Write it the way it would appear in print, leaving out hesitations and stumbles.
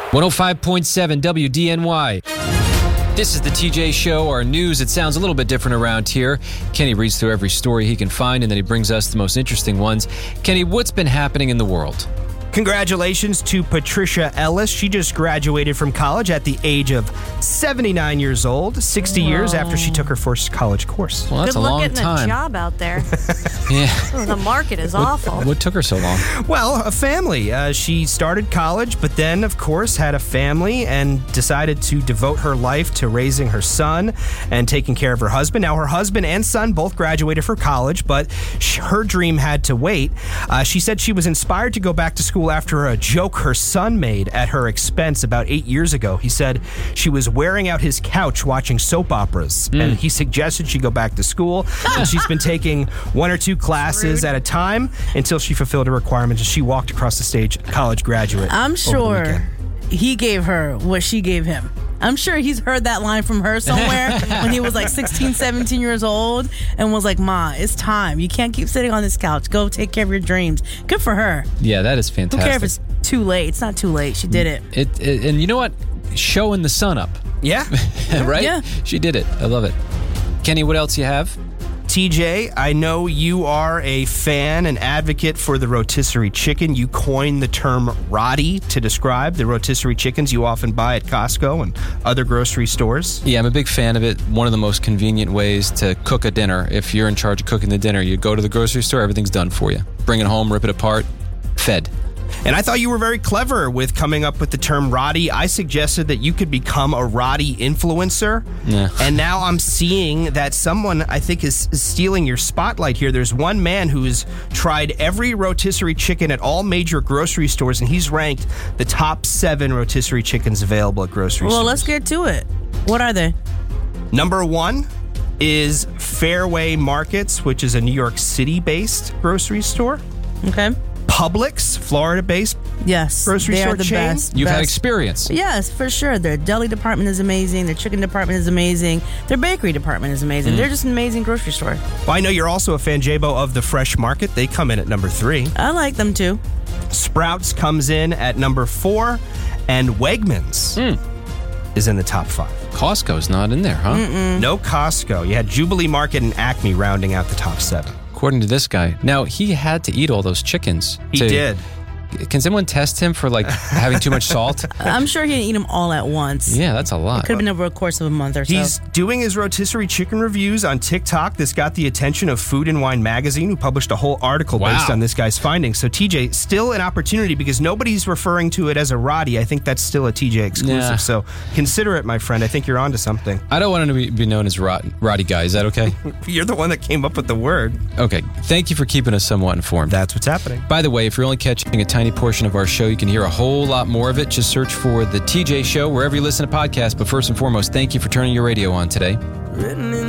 105.7 WDNY. This is the TJ Show, our news. It sounds a little bit different around here. Kenny reads through every story he can find, and then he brings us the most interesting ones. Kenny, what's been happening in the world? Congratulations to Patricia Ellis. She just graduated from college at the age of 79 years old, 60 years after she took her first college course. Well, that's a long time. Good luck getting a job out there. Yeah. Oh, the market is awful. What took her so long? Well, a family. She started college, but then, of course, had a family and decided to devote her life to raising her son and taking care of her husband. Now, her husband and son both graduated from college, but her dream had to wait. She said she was inspired to go back to school after a joke her son made at her expense about 8 years ago. He said she was wearing out his couch watching soap operas, and he suggested she go back to school. And she's been taking 1 or 2 classes at a time until she fulfilled her requirements, and she walked across the stage, college graduate. I'm sure he gave her what she gave him. I'm sure he's heard that line from her somewhere when he was like 16, 17 years old and was like, Ma, it's time. You can't keep sitting on this couch. Go take care of your dreams. Good for her. Yeah, that is fantastic. Who cares if it's too late? It's not too late. She did it. And you know what? Showing the sun up. Yeah. Right? Yeah. She did it. I love it. Kenny, what else you have? TJ, I know you are a fan and advocate for the rotisserie chicken. You coined the term Roddy to describe the rotisserie chickens you often buy at Costco and other grocery stores. Yeah, I'm a big fan of it. One of the most convenient ways to cook a dinner. If you're in charge of cooking the dinner, you go to the grocery store, everything's done for you. Bring it home, rip it apart, fed. And I thought you were very clever with coming up with the term Roddy. I suggested that you could become a Roddy influencer. Yeah. And now I'm seeing that someone, I think, is stealing your spotlight here. There's one man who's tried every rotisserie chicken at all major grocery stores, and he's ranked the top 7 rotisserie chickens available at grocery stores. Well, let's get to it. What are they? Number 1 is Fairway Markets, which is a New York City-based grocery store. Okay. Publix, Florida-based grocery they store are the chain. best. You've had experience. Yes, for sure. Their deli department is amazing. Their chicken department is amazing. Their bakery department is amazing. They're just an amazing grocery store. Well, I know you're also a fan, Jabo, of the Fresh Market. They come in at number 3. I like them too. Sprouts comes in at number 4, and Wegmans is in the top 5. Costco's not in there, huh? No Costco. You had Jubilee Market and Acme rounding out the top 7. According to this guy. Now, he had to eat all those chickens. He did. Can someone test him for, having too much salt? I'm sure he didn't eat them all at once. Yeah, that's a lot. Could have been over a course of a month or so. He's doing his rotisserie chicken reviews on TikTok. This got the attention of Food and Wine magazine, who published a whole article based on this guy's findings. So TJ, still an opportunity because nobody's referring to it as a Roddy. I think that's still a TJ exclusive. Yeah. So consider it, my friend. I think you're onto something. I don't want him to be known as Roddy Guy. Is that okay? You're the one that came up with the word. Okay. Thank you for keeping us somewhat informed. That's what's happening. By the way, if you're only catching a tiny portion of our show, you can hear a whole lot more of it. Just search for The TJ Show wherever you listen to podcasts. But first and foremost, thank you for turning your radio on today.